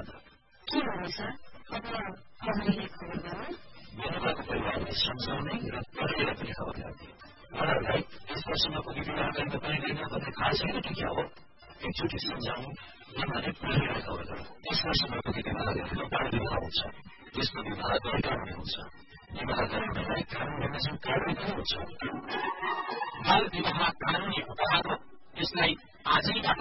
त के हुनेछ मेनुबाको परिवारलाई सम्झाउने र पढेर पनि खबर गर्ने उहाँहरूलाई यस वर्षमा पनि विवाह गर्न पाइँदैन भन्ने थाहा छैन कि क्या हो एकचोटि सम्झाउनु नभने पढेर खबर गरौँ यस वर्षमा पनि विवाह गरेर बाल विवाह हुन्छ त्यसको विवाह गैरकानूनी हुन्छ विवाह गराउनेलाई कानून बमोजिम कारवाही पनि हुन्छ बाल विवाह कानूनी अपराध हो यसलाई आजैबाट